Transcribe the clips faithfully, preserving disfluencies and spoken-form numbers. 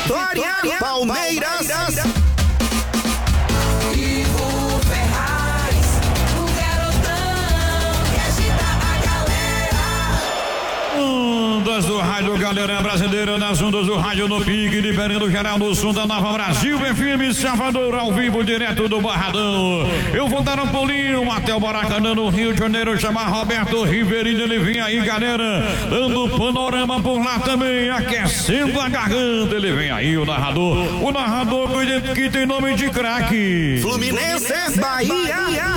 Vitória, Palmeiras. Ondas do rádio Galera Brasileira, nas ondas do rádio no pique, liberando geral no som da Nova Brasil F M Salvador, ao vivo, direto do Barradão. Eu vou dar um pulinho até o Maracanã, no Rio de Janeiro, chamar Roberto Riveirinho, ele vem aí, galera, dando panorama por lá também, aquecendo a garganta, ele vem aí, o narrador, o narrador que tem nome de craque. Fluminense, Bahia.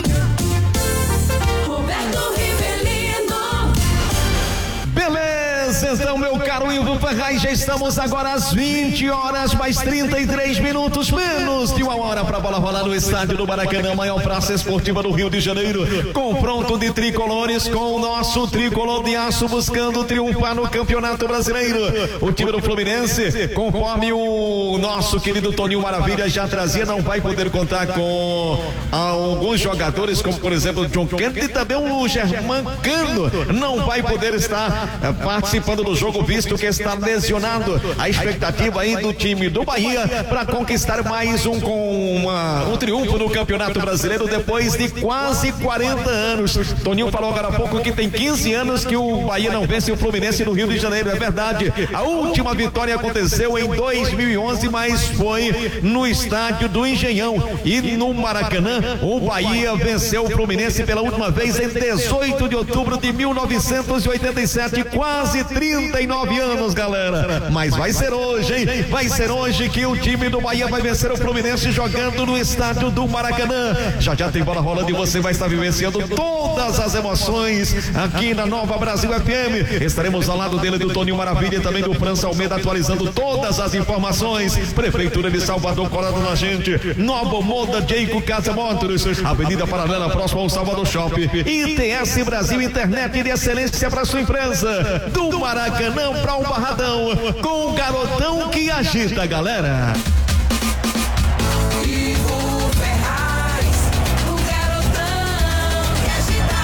Beleza, então, meu caro Ivo Ferraz, já estamos agora às vinte horas, mais trinta e três minutos, menos de uma hora para a bola rolar no estádio do Maracanã, maior praça esportiva do Rio de Janeiro, confronto de tricolores com o nosso tricolor de aço buscando triunfar no Campeonato Brasileiro. O time do Fluminense, conforme o nosso querido Toninho Maravilha já trazia, não vai poder contar com alguns jogadores, como por exemplo o John Kennedy e também o Germán Cano, não vai poder estar participando do jogo, visto que está lesionado. A expectativa aí do time do Bahia para conquistar mais um com uma, um triunfo no Campeonato Brasileiro depois de quase quarenta anos. Toninho falou agora há pouco que tem quinze anos que o Bahia não vence o Fluminense no Rio de Janeiro. É verdade, a última vitória aconteceu em dois mil e onze, mas foi no estádio do Engenhão, e no Maracanã o Bahia venceu o Fluminense pela última vez em dezoito de outubro de mil novecentos e oitenta e sete. Quase trinta e nove anos, galera. Mas vai ser hoje, hein? Vai ser hoje que o time do Bahia vai vencer o Fluminense jogando no estádio do Maracanã. Já já tem bola rolando e você vai estar vivenciando todas as emoções aqui na Nova Brasil F M. Estaremos ao lado dele, do Toninho Maravilha e também do França Almeida, atualizando todas as informações. Prefeitura de Salvador colado na gente. Nova Moda Jeico Casa Motors, Avenida Paralela, próximo ao Salvador Shopping. I T S Brasil, internet de excelência para sua empresa. Do Maracanã para o Barradão, com o garotão que agita a galera. Ivo Ferraz, o garotão que agita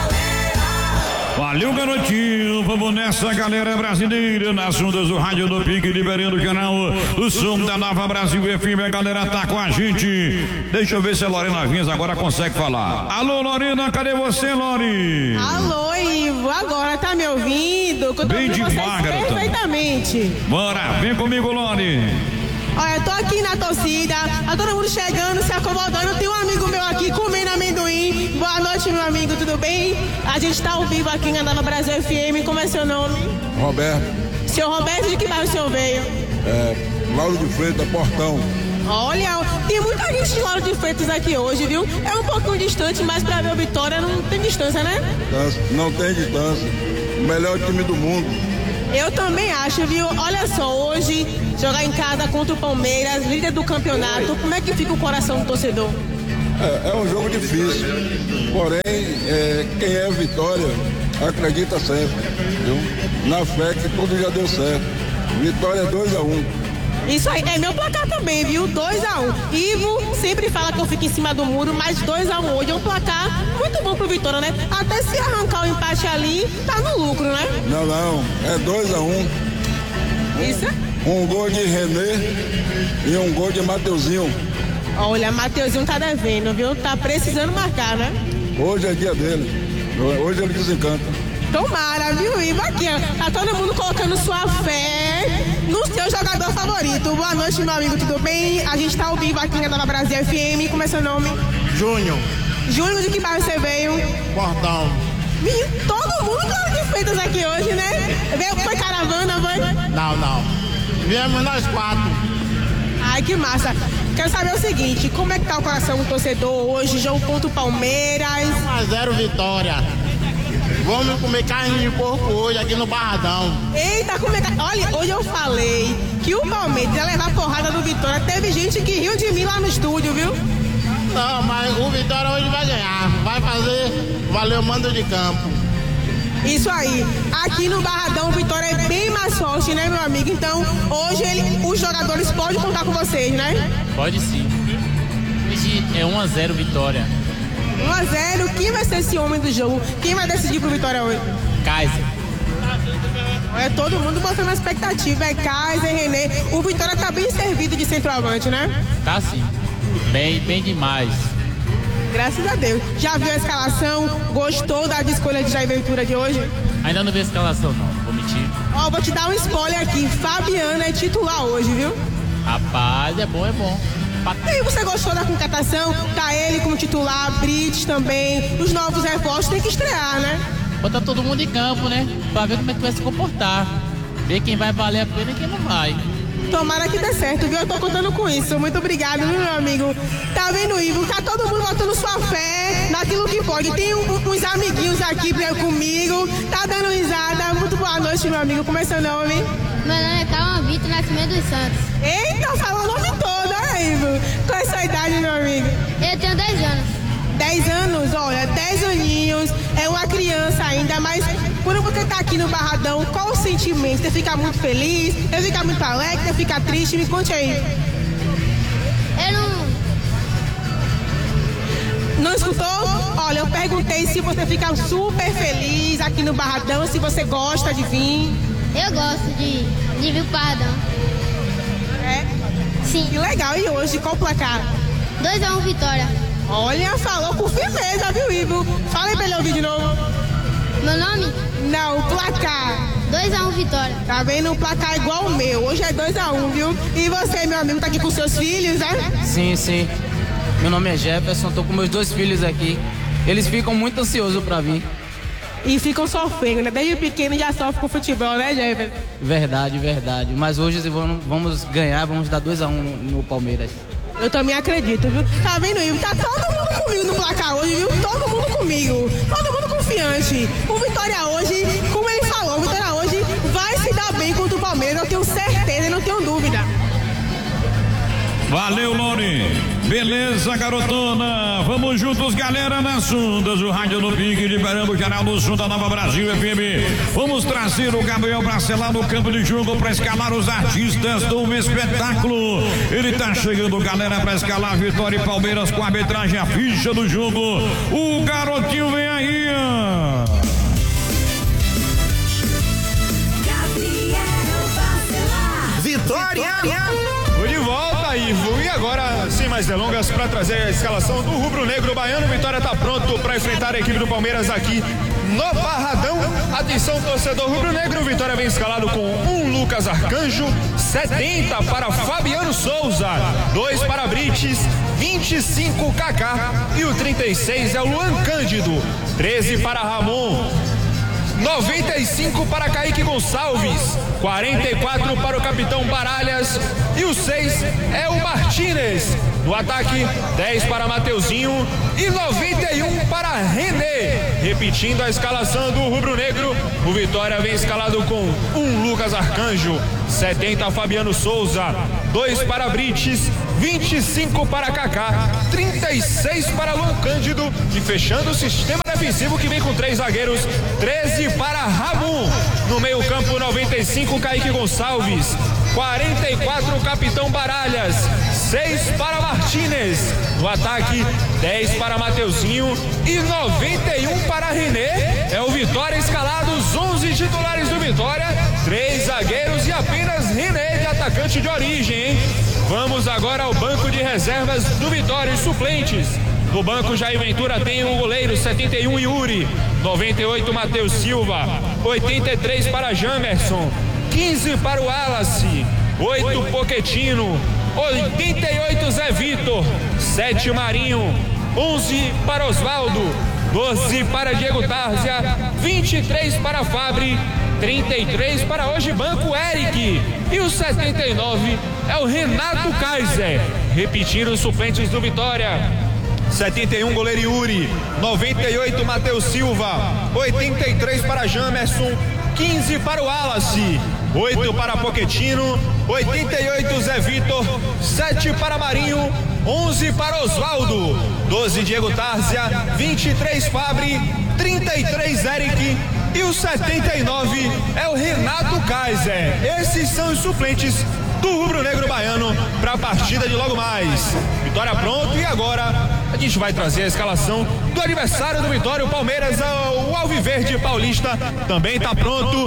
a galera. Valeu, garotinho, vamos nessa, galera brasileira, nas ondas do rádio do Pique, liberando o canal, o som da Nova Brasil F M, a galera tá com a gente. Deixa eu ver se a Lorena Vinhas agora consegue falar. Alô, Lorena, cadê você, Lori? Alô, Ivo, agora tá me ouvindo? Que eu tô Bem ouvindo devagar, vocês perfeitamente. Bora, vem comigo, Lori. Olha, eu tô aqui na torcida, tá todo mundo chegando, se acomodando. Tem um amigo meu aqui comendo amendoim. Boa noite, meu amigo, tudo bem? A gente tá ao vivo aqui na Nova Brasil F M. Como é seu nome? Roberto. Senhor Roberto, de que bairro o senhor veio? É, Lauro de Freitas, Portão. Olha, tem muita gente de Lauro de Freitas aqui hoje, viu? É um pouquinho distante, mas pra ver o Vitória não tem distância, né? Não tem distância. O melhor time do mundo. Eu também acho, viu? Olha só, hoje, jogar em casa contra o Palmeiras, líder do campeonato, como é que fica o coração do torcedor? É, é um jogo difícil, porém, é, quem é Vitória acredita sempre, viu? Na fé que tudo já deu certo. Vitória dois a um. Isso aí, é meu placar também, viu? dois a um. Ivo sempre fala que eu fico em cima do muro, mas dois a um hoje é um placar muito bom pro Vitória, né? Até se arrancar o empate ali, tá no lucro, né? Não, não, é dois a um. Isso é? Um gol de René e um gol de Mateuzinho. Olha, Mateuzinho tá devendo, viu? Tá precisando marcar, né? Hoje é dia dele. Hoje ele desencanta. Tomara, viu, Ivo? Aqui, ó, tá todo mundo colocando sua fé no seu jogador favorito. Boa noite, meu amigo, tudo bem? A gente tá ao vivo aqui na Nova Brasil F M. Como é seu nome? Júnior. Júnior, de que bairro você veio? Portão. Menino, todo mundo claro de feitas aqui hoje, né? Veio, foi caravana, foi? Não, não. Viemos nós quatro. Ai, que massa. Quero saber o seguinte, como é que tá o coração do torcedor hoje? Jogo contra o Palmeiras. um a zero Vitória. Vamos comer carne de porco hoje aqui no Barradão. Eita, comer carne. Olha, hoje eu falei que o Palmeiras ia levar porrada do Vitória. Teve gente que riu de mim lá no estúdio, viu? Não, mas o Vitória hoje vai ganhar. Vai fazer valer o mando de campo. Isso aí. Aqui no Barradão o Vitória é bem mais forte, né, meu amigo? Então, hoje ele, os jogadores podem contar com vocês, né? Pode sim. Hoje é um a zero Vitória. um a zero. Quem vai ser esse homem do jogo? Quem vai decidir pro Vitória hoje? Kaiser. É todo mundo botando a expectativa, é Kaiser, René. O Vitória tá bem servido de centroavante, né? Tá sim. Bem, bem demais. Graças a Deus. Já viu a escalação? Gostou da escolha de Jair Ventura de hoje? Ainda não vi a escalação, não. Vou mentir. Ó, vou te dar um spoiler aqui. Fabiano é titular hoje, viu? Rapaz, é bom, é bom. E aí, você gostou da contratação? Tá ele como titular, Brits também. Os novos reforços tem que estrear, né? Botar todo mundo em campo, né? Pra ver como é que vai se comportar. Ver quem vai valer a pena e quem não vai. Tomara que dê certo, viu? Eu tô contando com isso. Muito obrigado, viu, meu amigo? Tá vendo, Ivo? Tá todo mundo botando sua fé naquilo que pode. Tem um, uns amiguinhos aqui comigo. Tá dando risada. Muito boa noite, meu amigo. Como é seu nome? Meu nome é Calma Vitor Nascimento dos Santos. Eita, fala o nome todo, olha, Ivo. Qual é a sua idade, meu amigo? Eu tenho dez anos. dez anos, olha, dez aninhos, é uma criança ainda, mas quando você tá aqui no Barradão, qual o sentimento? Você fica muito feliz? Você fica muito alegre? Você fica triste? Me conte aí. Eu não... Não escutou? Olha, eu perguntei se você fica super feliz aqui no Barradão, se você gosta de vir. Eu gosto de, de vir pro Barradão. É? Sim. Que legal, e hoje, qual o placar? dois a um Vitória. Olha, falou com firmeza, viu, Ivo? Fala aí pra ele ouvir de novo. Meu nome? Não, o placar. dois a um Vitória. Tá vendo? Um placar igual o meu. Hoje é dois a um, viu? E você, meu amigo, tá aqui com seus filhos, né? Sim, sim. Meu nome é Jefferson, tô com meus dois filhos aqui. Eles ficam muito ansiosos pra vir. E ficam sofrendo, né? Desde pequeno já sofre com futebol, né, Jefferson? Verdade, verdade. Mas hoje vamos, vamos ganhar, vamos dar dois a um no, no Palmeiras. Eu também acredito, viu? Tá vendo, Ivo? Tá todo mundo comigo no placar hoje, viu? Todo mundo comigo. Todo mundo confiante. O Vitória hoje, como ele falou, o Vitória hoje vai se dar bem contra o Palmeiras. Eu tenho certeza e não tenho dúvida. Valeu, Lori. Beleza, garotona. Vamos juntos, galera, nas ondas. O rádio no pique de Pernambuco, do Sul da Nova Brasil F M. Vamos trazer o Gabriel Bracelar no campo de jogo para escalar os artistas do espetáculo. Ele tá chegando, galera, para escalar Vitória e Palmeiras com a arbitragem, a ficha do jogo. O garotinho vem aí, ó. Vitória! Tô de volta, Ivo. E agora, sem mais delongas, para trazer a escalação do rubro-negro baiano. Vitória tá pronto para enfrentar a equipe do Palmeiras aqui no Barradão. Atenção, torcedor rubro-negro. Vitória vem escalado com um Lucas Arcanjo, setenta para Fabiano Souza, dois para Brites, vinte e cinco Kaká e o trinta e seis é o Luan Cândido, treze para Ramon, noventa e cinco para Kaique Gonçalves, quarenta e quatro para o capitão Baralhas e o seis é o Martínez. No ataque, dez para Mateuzinho e noventa e um para René. Repetindo a escalação do rubro-negro, o Vitória vem escalado com um Lucas Arcanjo, setenta Fabiano Souza, dois para Brites, vinte e cinco para Kaká, trinta e seis para Luan Cândido e fechando o sistema defensivo que vem com três zagueiros, treze para Ramon. No meio campo, noventa e cinco Kaique Gonçalves, quarenta e quatro capitão Baralhas, seis para Martínez. No ataque, dez para Mateuzinho e noventa e um para René. É o Vitória escalado, os onze titulares do Vitória, três zagueiros e apenas René de atacante de origem, hein? Vamos agora ao banco de reservas do Vitória e suplentes. No banco, Jair Ventura tem o goleiro setenta e um Yuri, noventa e oito Matheus Silva, oitenta e três para Jamerson, quinze para o Wallace, oito Pochettino, oitenta e oito Zé Vitor, sete Marinho, onze para Osvaldo, doze para Diego Tárzia, vinte e três para Fabri, trinta e três para hoje banco Eric e o setenta e nove é o Renato Kaiser. Repetindo os suplentes do Vitória: setenta e um goleiro Yuri, noventa e oito Matheus Silva, oitenta e três para Jamerson, quinze para o Wallace, oito para Pochettino, oitenta e oito Zé Vitor, sete para Marinho, onze para Osvaldo, doze Diego Tárzia, vinte e três Fabri, trinta e três Eric e o setenta e nove é o Renato Kaiser. Esses são os suplentes do rubro-negro baiano para a partida de logo mais. Vitória pronto e agora a gente vai trazer a escalação do adversário do Vitória, o Palmeiras, o Alviverde Paulista também está pronto.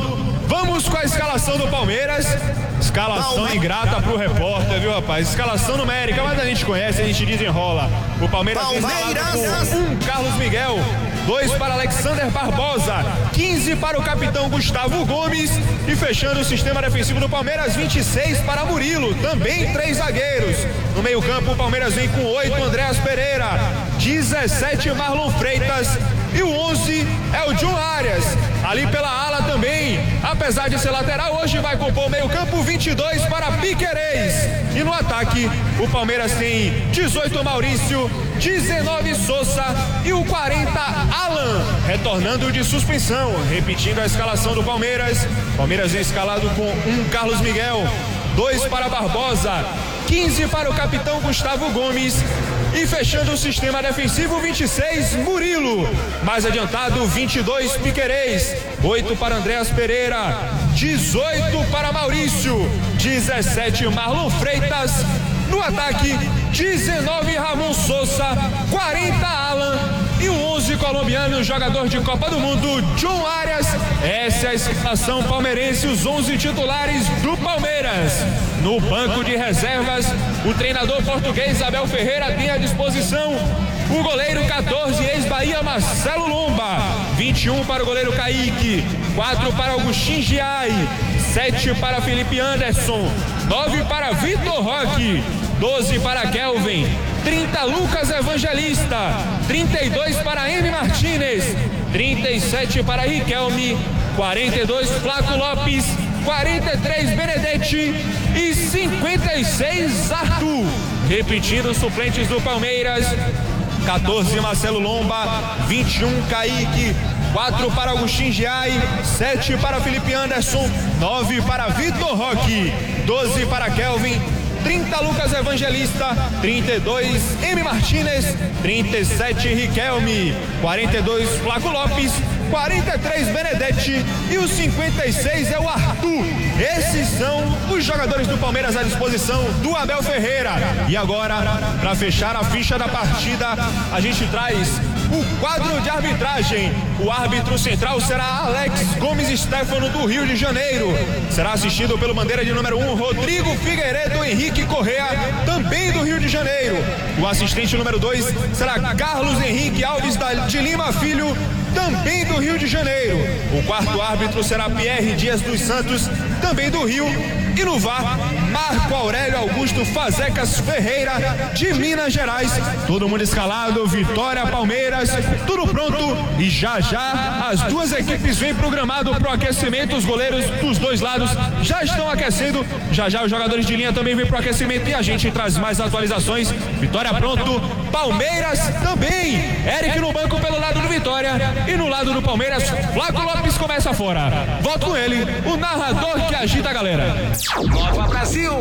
Vamos com a escalação do Palmeiras. Escalação ingrata pro repórter, viu, rapaz? Escalação numérica, mas a gente conhece, a gente desenrola. O Palmeiras tem escalado com um Carlos Miguel, dois para Alexander Barbosa, quinze para o capitão Gustavo Gomes e fechando o sistema defensivo do Palmeiras, vinte e seis para Murilo, também três zagueiros. No meio campo o Palmeiras vem com oito Andréas Pereira, dezessete Marlon Freitas e o onze é o John Arias. Ali pela ala também, apesar de ser lateral, hoje vai compor o meio campo, vinte e dois para Piquerez. E no ataque o Palmeiras tem dezoito Maurício, dezenove Souza e o quarenta Alan, retornando de suspensão. Repetindo a escalação do Palmeiras, Palmeiras é escalado com um Carlos Miguel, dois para Barbosa, quinze para o capitão Gustavo Gomes e fechando o sistema defensivo, vinte e seis Murilo, mais adiantado vinte e dois Piquerez, oito para Andréas Pereira, dezoito para Maurício, dezessete Marlon Freitas. No ataque, dezenove Ramon Souza, quarenta Alan e o onze colombiano, jogador de Copa do Mundo, John Arias. Essa é a escalação palmeirense, os onze titulares do Palmeiras. No banco de reservas, o treinador português Abel Ferreira tem à disposição o goleiro catorze, ex-Bahia, Marcelo Lomba, vinte e um para o goleiro Kaique, quatro para Augustin Giai, sete para Felipe Anderson, nove para Vitor Roque, doze para Kelvin, trinta Lucas Evangelista, trinta e dois para M Martínez, trinta e sete para Riquelme, quarenta e dois Flaco Lopes, quarenta e três Benedetti e cinquenta e seis Arthur. Repetindo os suplentes do Palmeiras: catorze Marcelo Lomba, vinte e um Kaique, quatro para Augustin Giai, sete para Felipe Anderson, nove para Vitor Roque, doze para Kelvin, trinta Lucas Evangelista, trinta e dois M Martínez, trinta e sete Riquelme, quarenta e dois Flaco Lopes, quarenta e três Benedetti e o cinquenta e seis é o Arthur. Esses são os jogadores do Palmeiras à disposição do Abel Ferreira. E agora, para fechar a ficha da partida, a gente traz o quadro de arbitragem. O árbitro central será Alex Gomes Stefano, do Rio de Janeiro. Será assistido pelo bandeira de número um, Rodrigo Figueiredo Henrique Correa, também do Rio de Janeiro. O assistente número dois será Carlos Henrique Alves de Lima Filho, também do Rio de Janeiro. O quarto árbitro será Pierre Dias dos Santos, também do Rio. E no V A R, Marco Aurélio Augusto Fazecas Ferreira, de Minas Gerais. Todo mundo escalado, Vitória, Palmeiras, tudo pronto. E já já as duas equipes vêm programado para o aquecimento. Os goleiros dos dois lados já estão aquecendo. Já já os jogadores de linha também vêm para o aquecimento e a gente traz mais atualizações. Vitória pronto, Palmeiras também. Eric no banco pelo lado do Vitória e no lado do Palmeiras, Flaco Lopes começa fora. Volto com ele, o narrador que agita a galera. Nova Brasil!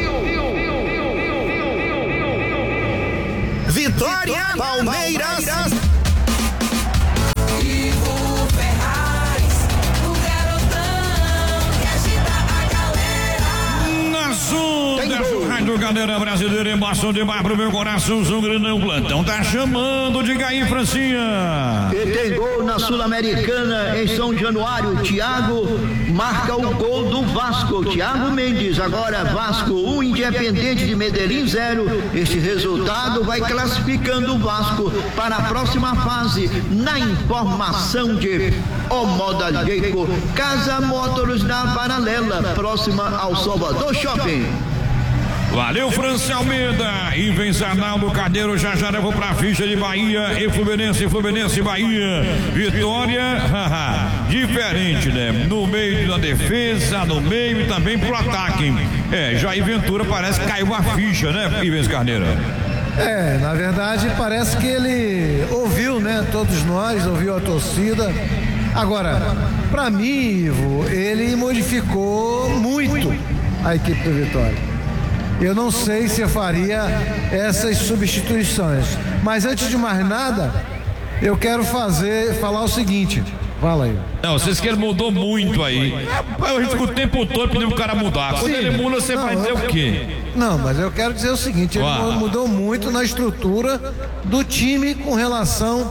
Vitória, Palmeiras! Ivo Ferraz, o garotão que agita a galera. Na Sonda, Rádio Galera Brasileira, embaixo de bar pro meu coração, São Grandão, plantão tá chamando, diga aí, Francinha. E tem gol na Sul-Americana em São Januário. Thiago marca o gol do Vasco. Thiago Mendes, agora Vasco um, Independente de Medellín zero. Este resultado vai classificando o Vasco para a próxima fase. Na informação de Omodalheco, Casa Motors na Paralela, próxima ao Salvador Shopping. Valeu, França Almeida. E vem Arnaldo Carneiro, já já levou pra ficha de Bahia e Fluminense, Fluminense, Bahia. Vitória, diferente, né? No meio da defesa, no meio e também pro ataque. É, Jair Ventura parece que caiu a ficha, né, Ivens Carneiro? É, na verdade parece que ele ouviu, né? Todos nós, ouviu a torcida. Agora, pra mim, Ivo, ele modificou muito a equipe do Vitória. Eu não sei se eu faria essas substituições. Mas antes de mais nada, eu quero fazer, falar o seguinte. Fala aí. Não, vocês que ele mudou muito aí. A gente fica o tempo todo pedindo pro cara mudar. Quando Sim, ele muda, você não, vai dizer eu, o quê? Não, mas eu quero dizer o seguinte, ele Uau. mudou muito na estrutura do time com relação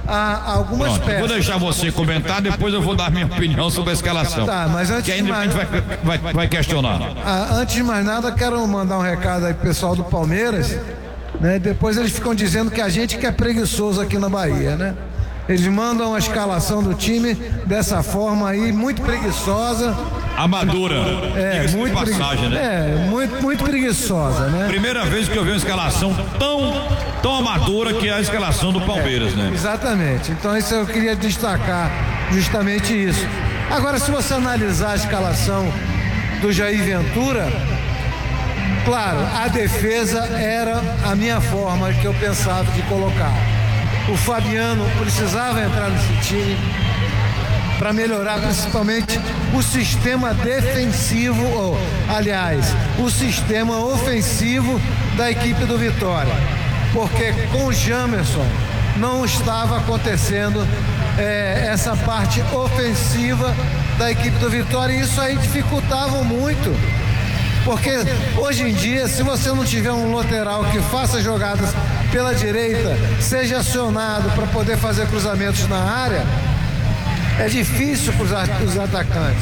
a algumas Pronto, peças. vou deixar você comentar, depois eu vou dar minha opinião sobre a escalação. Tá, mas antes que ainda de mais... a gente vai, vai, vai questionar. Ah, antes de mais nada, quero mandar um recado aí pro pessoal do Palmeiras, né? Depois eles ficam dizendo que a gente que é preguiçoso aqui na Bahia, né? Eles mandam a escalação do time dessa forma aí, muito preguiçosa. Amadora. É, muito de passagem, pregui... né? É, muito, muito preguiçosa, né? Primeira vez que eu vi uma escalação tão, tão amadora que é a escalação do Palmeiras, é, né? Exatamente. Então isso eu queria destacar justamente isso. Agora, se você analisar a escalação do Jair Ventura, claro, a defesa era a minha forma que eu pensava de colocar. O Fabiano precisava entrar nesse time para melhorar principalmente o sistema defensivo, ou, aliás, o sistema ofensivo da equipe do Vitória, porque com o Jamerson não estava acontecendo é, essa parte ofensiva da equipe do Vitória, e isso aí dificultava muito, porque hoje em dia, se você não tiver um lateral que faça jogadas pela direita, seja acionado para poder fazer cruzamentos na área, é difícil para os atacantes.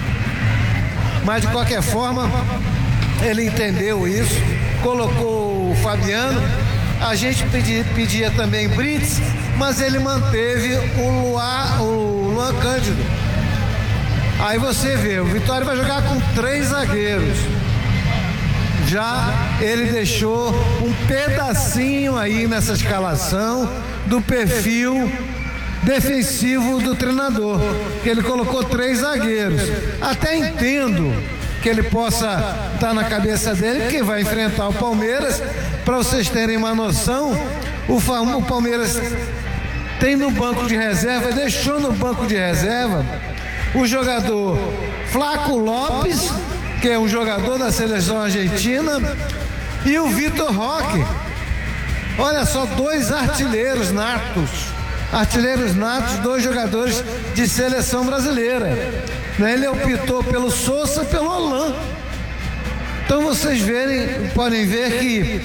Mas de qualquer forma, ele entendeu isso, colocou o Fabiano. A gente pedia, pedia também Brits, mas ele manteve o Luan, o Luan Cândido. Aí você vê, o Vitória vai jogar com três zagueiros. Já ele deixou um pedacinho aí nessa escalação do perfil defensivo do treinador, que ele colocou três zagueiros. Até entendo que ele possa estar na cabeça dele que vai enfrentar o Palmeiras. Para vocês terem uma noção, o, o Palmeiras tem no banco de reserva, deixou no banco de reserva o jogador Flaco Lopes, que é um jogador da seleção argentina, e o Vitor Roque. Olha só, dois artilheiros natos, artilheiros natos, dois jogadores de seleção brasileira. Ele optou pelo Sousa e pelo Holan. Então vocês verem, podem ver que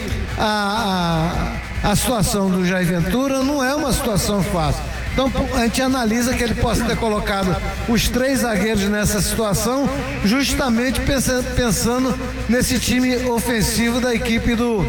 a, a, a situação do Jair Ventura não é uma situação fácil. Então a gente analisa que ele possa ter colocado os três zagueiros nessa situação, justamente pensando, pensando nesse time ofensivo da equipe do,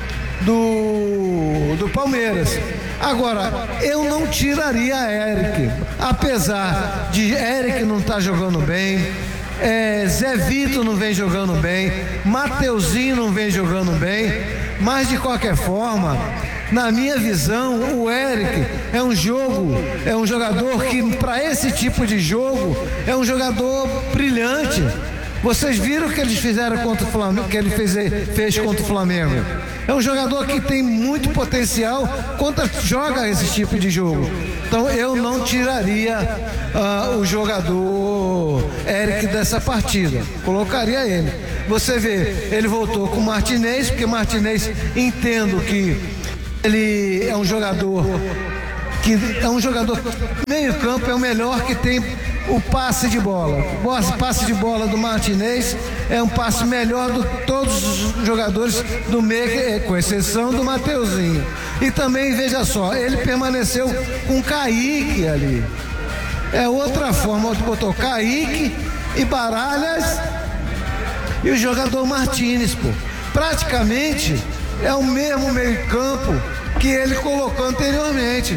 do, do Palmeiras. Agora, eu não tiraria Eric, apesar de Eric não estar jogando bem, é, Zé Vitor não vem jogando bem, Mateuzinho não vem jogando bem, mas de qualquer forma, na minha visão, o Eric é um jogo, é um jogador que para esse tipo de jogo é um jogador brilhante. Vocês viram o que eles fizeram contra o Flamengo, que ele fez, fez contra o Flamengo. É um jogador que tem muito potencial quando joga esse tipo de jogo. Então eu não tiraria uh, o jogador Eric dessa partida. Colocaria ele. Você vê, ele voltou com o Martinez, porque Martinez, entendo que ele é um jogador que é um jogador meio campo, é o melhor que tem o passe de bola. O passe de bola do Martinez é um passe melhor de todos os jogadores do meio, com exceção do Mateuzinho. E também, veja só, ele permaneceu com Kaique ali. É outra forma, botou Kaique e Baralhas e o jogador Martínez, pô. Praticamente é o mesmo meio campo que ele colocou anteriormente.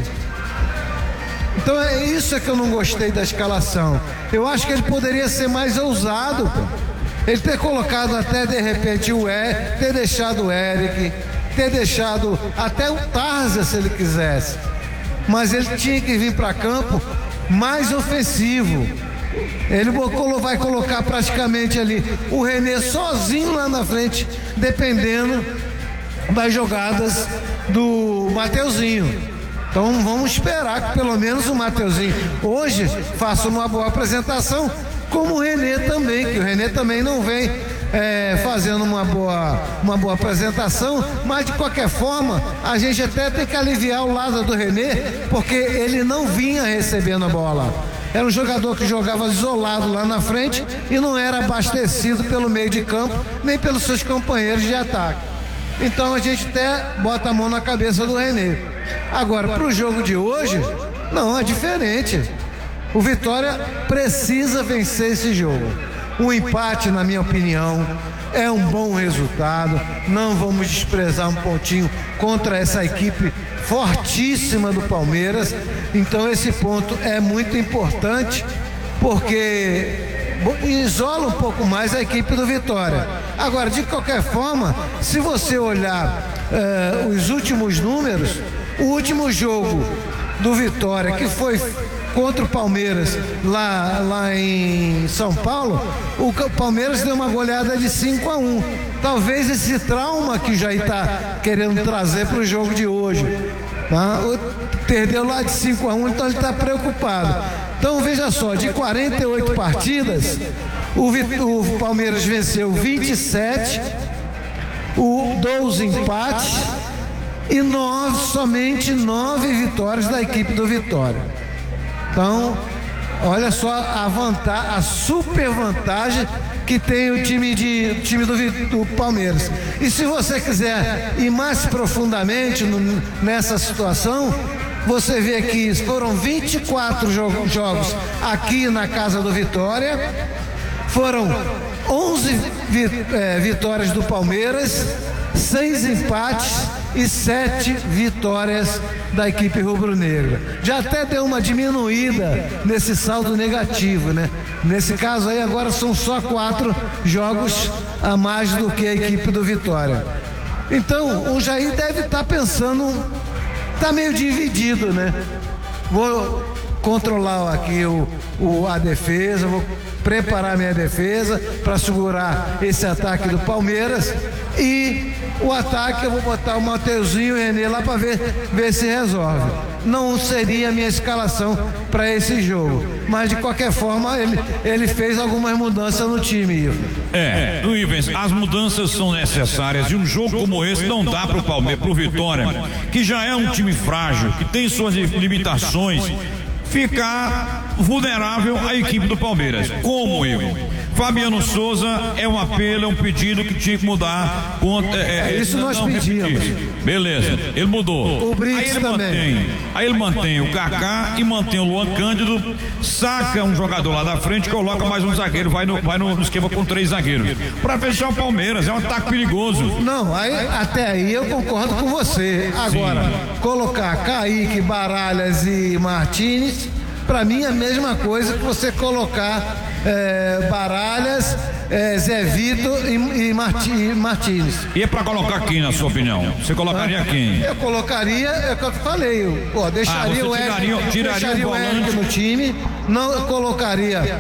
Então é isso que eu não gostei da escalação. Eu acho que ele poderia ser mais ousado, pô. Ele ter colocado até de repente o E, ter deixado o Eric, ter deixado até o Tarza se ele quisesse. Mas ele tinha que vir para campo mais ofensivo. Ele vai colocar praticamente ali o René sozinho lá na frente, dependendo das jogadas do Mateuzinho. Então vamos esperar que pelo menos o Mateuzinho hoje faça uma boa apresentação, como o René também, que o René também não vem é, fazendo uma boa, uma boa apresentação, mas de qualquer forma a gente até tem que aliviar o lado do René, porque ele não vinha recebendo a bola. Era um jogador que jogava isolado lá na frente e não era abastecido pelo meio de campo, nem pelos seus companheiros de ataque. Então a gente até bota a mão na cabeça do René. Agora, para o jogo de hoje, Não, é diferente. O Vitória precisa vencer esse jogo. O empate, na minha opinião, é um bom resultado. Não vamos desprezar um pontinho contra essa equipe fortíssima do Palmeiras. Então esse ponto é muito importante, porque isola um pouco mais a equipe do Vitória. Agora, de qualquer forma, se você olhar uh, os últimos números, o último jogo do Vitória, que foi contra o Palmeiras lá, lá em São Paulo, o Palmeiras deu uma goleada de cinco a um. Talvez esse trauma que o Jair está querendo trazer para o jogo de hoje, tá? Perdeu lá de cinco a um, então ele está preocupado. Então veja só, de quarenta e oito partidas, o, o Palmeiras venceu vinte e sete, o doze empates e nove, somente nove vitórias da equipe do Vitória. Então, olha só a vantagem, a super vantagem que tem o time, de, time do, do Palmeiras. E se você quiser ir mais profundamente no, nessa situação, você vê que foram vinte e quatro jo- jogos aqui na casa do Vitória, foram onze vi- é, vitórias do Palmeiras, seis empates e sete vitórias da equipe rubro-negra. Já até deu uma diminuída nesse saldo negativo, né? Nesse caso aí agora são só quatro jogos a mais do que a equipe do Vitória. Então o Jair deve estar pensando, tá meio dividido, né? Vou controlar aqui o, o, a defesa, vou preparar minha defesa para segurar esse ataque do Palmeiras, e o ataque eu vou botar o Mateuzinho e o Renê lá para ver, ver se resolve. Não seria a minha escalação para esse jogo, mas de qualquer forma ele, ele fez algumas mudanças no time, Ivo. É, Ivens, as mudanças são necessárias e um jogo como esse não dá para o Palmeiras, para o Vitória, que já é um time frágil, que tem suas limitações, ficar vulnerável à equipe do Palmeiras. Como eu? Fabiano Souza é um apelo, é um pedido que tinha que mudar. Contra, é, é, isso nós pedimos. Beleza, ele mudou. O Brits aí ele também. Mantém, aí ele mantém o Kaká e mantém o Luan Cândido, saca um jogador lá da frente, coloca mais um zagueiro, vai no, vai no esquema com três zagueiros. Pra fechar o Palmeiras, é um ataque perigoso. Não, aí, até aí eu concordo com você. Agora, sim, colocar Kaique, Baralhas e Martínez, pra mim é a mesma coisa que você colocar é, Baralhas, é, Zé Vitor e, e Marti, Martínez. E é pra colocar quem, na sua opinião? Você colocaria ah, quem? Eu colocaria, é o que eu falei, eu, ó, deixaria, ah, o, tiraria, Eric, tiraria deixaria o Eric no time, não eu colocaria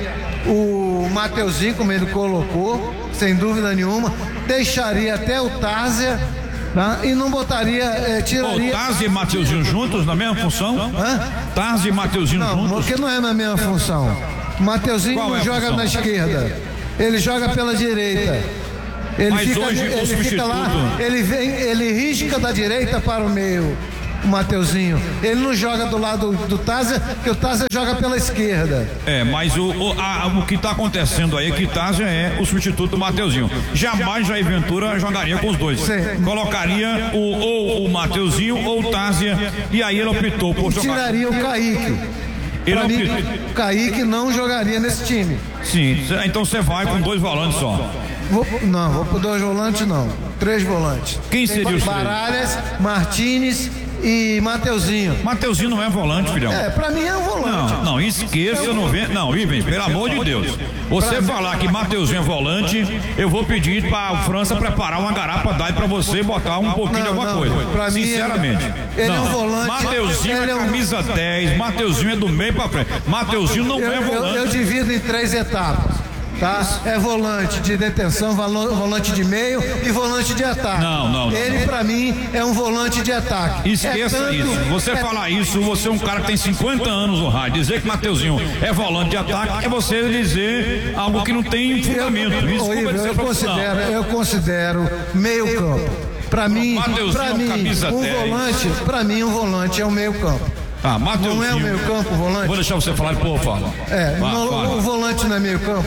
o Mateuzinho, como ele colocou, sem dúvida nenhuma, deixaria até o Tárzia. Tá? E não botaria, é, tiraria... Pô, Tárzia e Mateuzinho juntos na mesma função? Hã? Tárzia e Mateuzinho não, juntos? Não, porque não é na mesma função. Mateuzinho não é joga função? Na esquerda, ele joga pela direita. Ele Mas fica, hoje ele o fica substituto... lá, ele vem, ele risca da direita para o meio, o Mateuzinho. Ele não joga do lado do Tárzia, porque o Tárzia joga pela esquerda. É, mas o, o, a, o que está acontecendo aí é que Tárzia é o substituto do Mateuzinho. Jamais Jair Ventura jogaria com os dois. Sim. Colocaria o, ou o Mateuzinho ou o Tárzia, e aí ele optou por jogar. Tiraria o Kaique. Ele pra mim, o Kaique não jogaria nesse time. Sim, então você vai com dois volantes só. Vou, não, vou por dois volantes não. Três volantes. Quem seria os três? Baralhas, Martínez e Mateuzinho. Mateuzinho não é volante, filhão. É, pra mim é um volante. Não, não, esqueça, eu não vê. Não, Ivens, pelo amor de Deus. Você pra falar que Mateuzinho é volante, eu vou pedir pra França preparar uma garapa daí pra você botar um pouquinho não, de alguma não, coisa. Pra Sinceramente. Mim, ele não. é um volante. Mateuzinho é camisa um... dez, Mateuzinho é do meio pra frente. Mateuzinho não eu, é volante. Eu, eu divido em três etapas. Tá? É volante de detenção, volante de meio e volante de ataque. Não, não, não. Ele, pra mim, é um volante de ataque. Esqueça é tanto, isso. Você é... falar isso, você é um cara que tem cinquenta anos no rádio. Dizer que Mateuzinho é volante de ataque é você dizer algo que não tem fundamento. Eu, eu, eu, considero, eu considero meio campo. Pra mim, pra mim um volante, pra mim, um volante é um meio campo. Ah, Mateuzinho. Não é o meio campo, o volante? Vou deixar você falar, pô, fala. É, Vá, no, fala. O volante não é meio campo.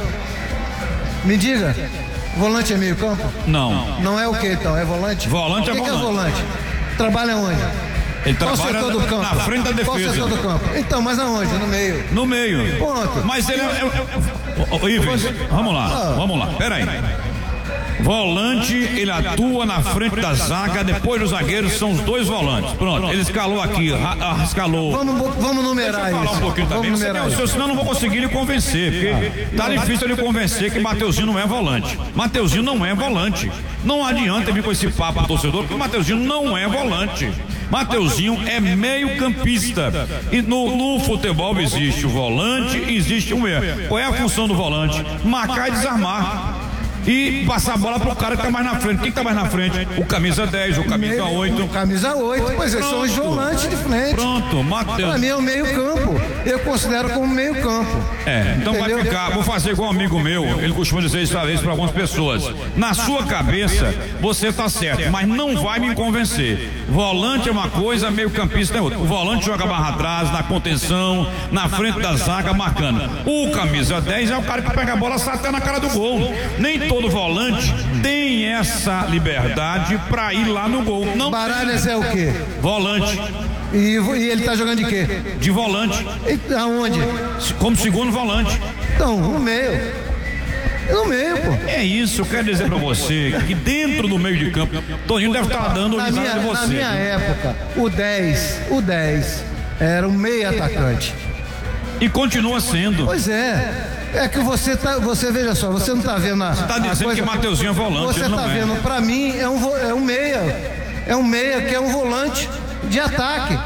Me diga, volante é meio campo? Não. Não é o que então? É volante? Volante o que é volante. O que é volante? Trabalha onde? Ele Qual trabalha setor do na, campo? na frente da defesa. Qual setor do campo? Então, mas aonde? No meio. No meio. Ponto. Mas ele é... é, é... Ô, Ives, vamos lá, Ah. vamos lá, peraí. Volante, ele atua na frente da zaga, depois dos zagueiros são os dois volantes. Pronto, ele escalou aqui, ra- ah, escalou. Vamos, vamos numerar Deixa eu falar isso. um pouquinho também, Vamos você, numerar eu, isso. senão eu não vou conseguir lhe convencer, porque tá difícil ele convencer que Mateuzinho não é volante. Mateuzinho não é volante. Não adianta vir com esse papo do torcedor, porque Mateuzinho não é volante. Mateuzinho é meio campista. E no, no futebol existe o volante e existe o meia. Qual é a função do volante? Marcar e desarmar. E passar a bola pro cara que tá mais na frente. Quem tá mais na frente? O camisa dez, o camisa oito. O camisa oito, pois é, são os volantes de frente. Pronto, Mateus. Pra mim é o meio campo. Eu considero como meio campo. É, então Entendeu? vai ficar, vou fazer igual um amigo meu, ele costuma dizer isso às vezes para algumas pessoas. Na sua cabeça, você tá certo, mas não vai me convencer. Volante é uma coisa, meio campista é outra. O volante joga barra atrás, na contenção, na frente da zaga, marcando. O camisa dez é o cara que pega a bola, sai até na cara do gol. Nem todo volante tem essa liberdade para ir lá no gol. Não. Baralhas é o quê? Volante. E, e ele tá jogando de quê? De volante. E, aonde? Como segundo volante. Então, no meio. No meio, pô. É isso, eu quero dizer pra você que dentro do meio de campo, Toninho deve estar dando na risada minha, de você. na minha época, o dez, o dez era um meio atacante. E continua sendo. Pois é. É que você tá, você veja só, você não tá vendo a. Você tá a dizendo coisa, que Mateuzinho é volante, Você ele tá não é. vendo, pra mim é um, vo- é um meia. É um meia que é um volante de ataque.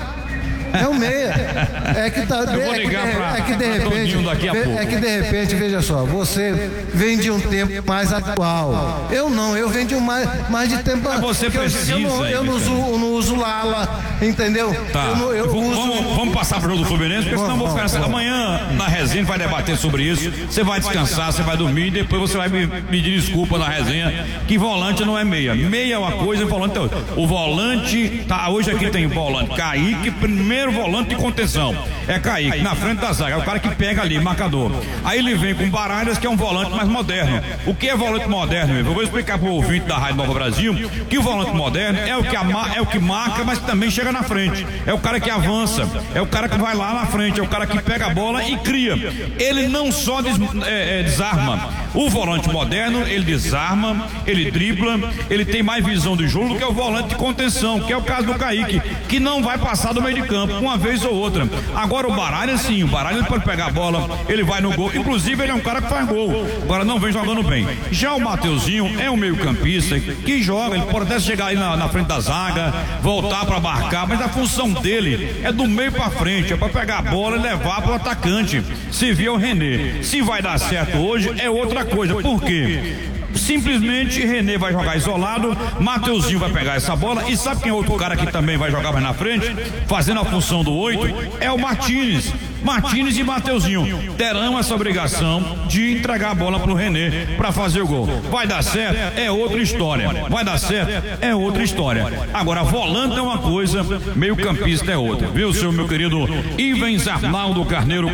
É um meia. É que tá. Eu vou é que ligar de- pra- é que de pra repente. Toninho daqui a ve- pouco. É que de repente, veja só, você vem de um tempo mais atual. Eu não, eu venho de um mais, mais de tempo. Mas você que eu- precisa, Eu, não, eu não uso, eu não uso Lala, entendeu? Tá. Eu não- eu vamos, uso- vamos, vamos passar pro jogo do Fluminense, porque senão eu vou ficar Vamos, nessa. vamos. Amanhã na resenha vai debater sobre isso. Você vai descansar, você vai dormir e depois você vai me pedir desculpa na resenha que volante não é meia. Meia é uma coisa e volante é outra. O volante, tá, hoje aqui tem o volante Kaique, primeiro volante de contenção. É Kaique, na frente da zaga, é o cara que pega ali, marcador. Aí ele vem com Baralhas, que é um volante mais moderno. O que é volante moderno, meu? Eu vou explicar pro ouvinte da Rádio Nova Brasil que o volante moderno é o que, ama, é o que marca, mas também chega na frente. É o cara que avança, é o cara que vai lá na frente, é o cara que pega a bola e cria. Ele não só des, é, é, desarma. O volante moderno, ele desarma, ele dribla, ele tem mais visão de jogo do que o volante de contenção, que é o caso do Kaique, que não vai passar do meio de campo, uma vez ou outra. Agora o Baralha sim, o Baralha ele pode pegar a bola, ele vai no gol, inclusive ele é um cara que faz gol, agora não vem jogando bem. Já o Mateuzinho é um meio campista que joga, ele pode até chegar aí na, na frente da zaga, voltar para marcar, mas a função dele é do meio para frente, é para pegar a bola e levar para o atacante. Se vier o René, se vai dar certo hoje é outra coisa, por quê? Simplesmente René vai jogar isolado, Mateuzinho vai pegar essa bola e sabe quem é outro cara que também vai jogar mais na frente, fazendo a função do oito? É o Martínez. Martínez e Mateuzinho terão essa obrigação de entregar a bola pro René para fazer o gol. Vai dar certo? É outra história. Vai dar certo? É outra história. Agora, volante é uma coisa, meio campista é outra. Viu, seu meu querido Ivens Arnaldo Carneiro?